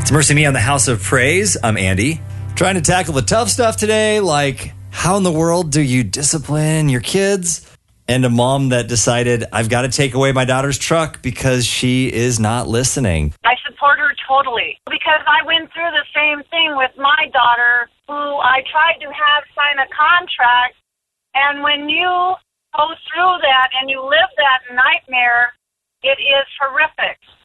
It's Mercy Me on the House of Praise. I'm Andy. Trying to tackle the tough stuff today, like how in the world do you discipline your kids? And a mom that decided, I've got to take away my daughter's truck because she is not listening. I support her totally because I went through the same thing with my daughter who I tried to have sign a contract. And when you go through that and you live that nightmare, it is horrific.